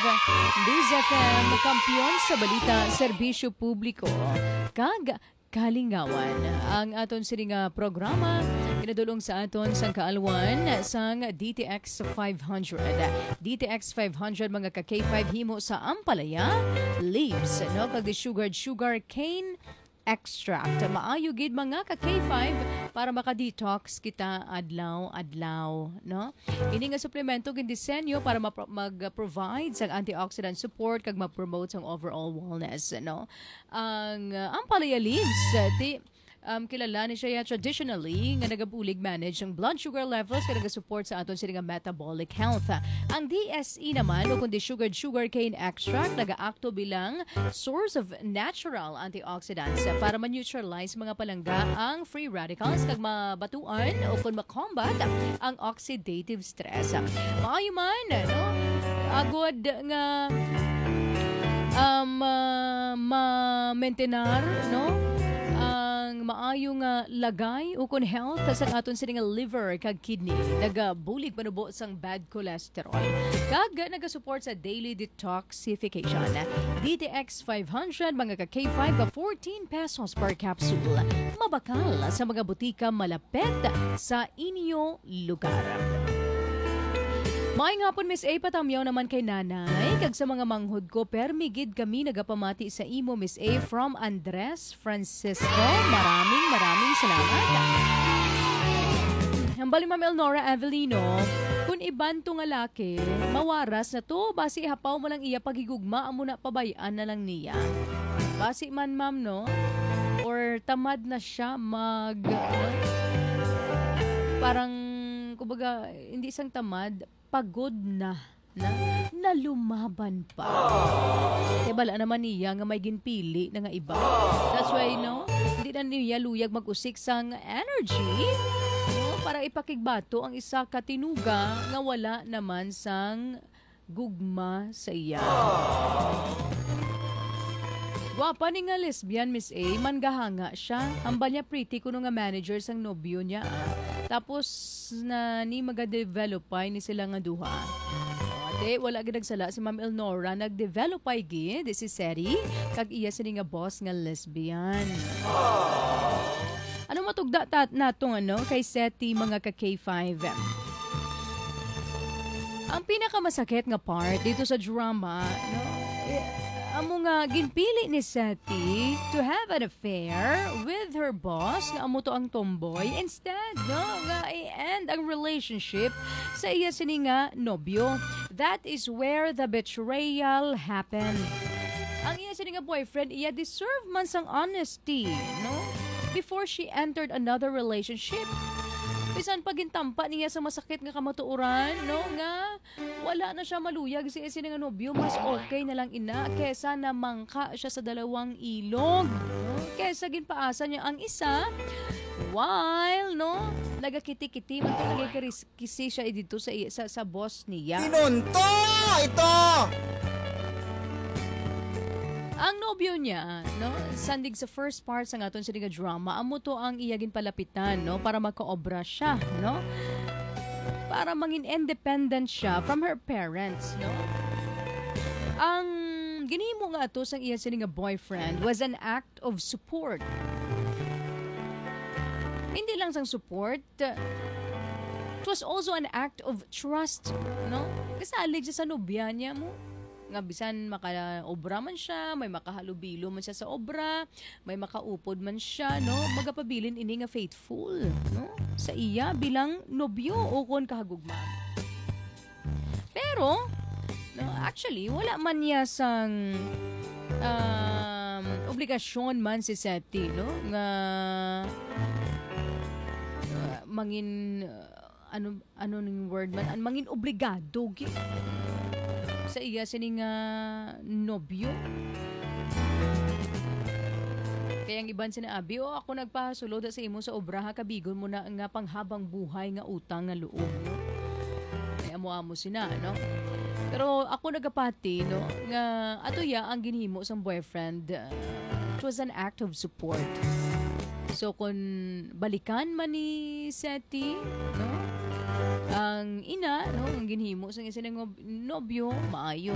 Biz FM, kampiyon sa balita, serbisyo publiko, kag kalingawan. Ang aton sininga programa kinadulong sa aton sang kaalwan sang DTX 500. DTX 500 mga ka K5 himo sa ampalaya, leaves, no, kag sugar cane extract. Maayo gid mga ka K5 para maka-detox kita adlaw-adlaw, no? Ini nga suplemento gid disenyo para mag-provide sang antioxidant support kag ma-promote sang overall wellness, no? Ang ampalaya leaves kilala ni siya traditionally nga nagabulig manage ang blood sugar levels kag nagasupport sa aton sila nga metabolic health. Ang DSE naman o kundi sugarcane extract nagaakto bilang source of natural antioxidants para ma-neutralize mga palangga ang free radicals kag mabatuan o kung ma-combat ang oxidative stress. Maayo man, no? Agod nga ma-maintenar, no? Ang maayo nga lagay o kun health sa aton sining liver kag kidney, nagabulig panubo sang bad cholesterol kag nagasupport sa daily detoxification. DTX 500 mga ka K5 ka 14 pesos per capsule, mabakal sa mga butika malapit sa inyo lugar. Maayong hapon, Miss A, patamyaw naman kay nanay. Kag sa mga manghud ko, permigid kami nagapamati sa imo, Miss A, from Andres Francisco. Maraming salamat. Hambali, Ma'am Elnora Avelino, kung iban to nga laki, mawaras na to, basi hapaw mo lang iya pagigugma, amo na pabayaan na lang niya. Basi man, ma'am, no? Or tamad na siya parang, kumbaga, hindi isang tamad, pagod na lumaban pa. Kaya bala naman niya nga may ginpili na nga iba. That's why, no? Hindi na niya luyag mag-usik sang energy, no? Para ipakigbato ang isa katinuga nga wala naman sang gugma sa iya. Gwapa ni nga lesbian, Miss A, mangahanga siya. Hambal niya pretty kuno nga manager sang nobyo niya. Tapos na ni magadevelop ay ni sila nga duha. Ate, wala gid nagsala si Ma'am Elnora, nagdevelop ay gid si Seri kag iya sini nga boss nga lesbian. Ano matugda natong kay Seti mga ka K5? Ang pinakamasakit nga part dito sa drama, no? Amo nga ginpili ni Seti to have an affair with her boss nga amo to ang tomboy instead, no, nga i-end ang relationship sa iya sini nga nobyo. That is where the betrayal happened. Ang iya sini nga boyfriend, iya deserve man sang honesty, no, before she entered another relationship. Bisan pagintampa niya sa masakit nga kamatuoran, no, nga wala na siya maluyag si nga nobyo, mas okay na lang ina kesa na mangka siya sa dalawang ilog, no? Kesa ginpaasa niya ang isa while, no, nagakiti-kiti man to, nagkikisi siya dito sa boss niya. Pinunto! Ito! Ang nobyo niya, no, sandig sa first part sa aton sininga drama, amo to ang iyagin palapitan, no, para magkaobra siya, no, para maging independent siya from her parents, no. Ang ginhimo nga ato sang iya sininga boyfriend was an act of support. Hindi lang sang support, it was also an act of trust, no. Kasalig siya sa nobya niya mo. Nga bisan maka-obra man siya, may makahalubilo man siya sa obra, may makaupod man siya, no, magapabilin ini nga faithful, no, sa iya bilang nobyo o kon kahagugma. Pero, no, actually wala man niya sang obligasyon man si Seti, no, nga mangin ano ning word man, mangin obligado sa iya sining nobyo. Kaya ang iban sinaabi, ako nagpasulod sa imo sa obraha, kabigon mo na nga panghabang buhay nga utang nga loob, no? Ay amo-amo sina, no? Pero ako nagapati, no, nga atoya ang ginhimo sang boyfriend, it was an act of support. So kung balikan man ni Seti, no, ang ina, no, ang ginhimo sa isa ng nobyo, maayo